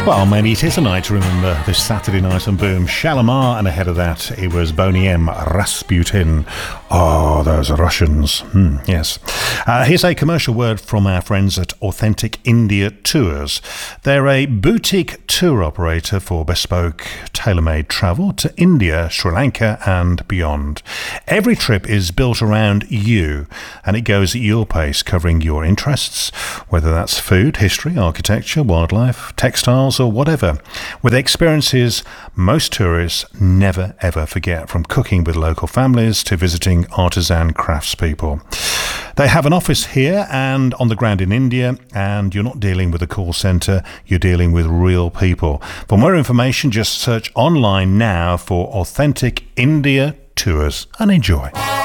Well, maybe it is a night to remember this Saturday night on Boom. Shalimar, and ahead of that, it was Boney M. Rasputin. Oh, those Russians. Yes. Here's a commercial word from our friends at Authentic India Tours. They're a boutique tour operator for bespoke, tailor-made travel to India, Sri Lanka, and beyond. Every trip is built around you, and it goes at your pace, covering your interests, whether that's food, history, architecture, wildlife, textiles, or whatever, with experiences most tourists never ever forget, from cooking with local families to visiting artisan craftspeople. They have an office here and on the ground in India, and you're not dealing with a call centre, you're dealing with real people. For more information, just search online now for Authentic India Tours and enjoy.